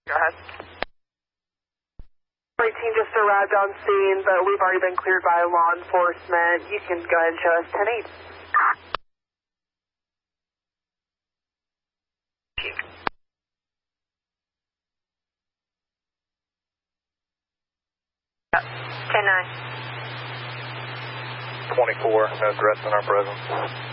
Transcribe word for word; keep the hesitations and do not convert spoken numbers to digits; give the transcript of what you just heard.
Go ahead. Team just arrived on scene, but we've already been cleared by law enforcement. You can go ahead and show us ten eight. ten nine. twenty-four, no threats in our presence.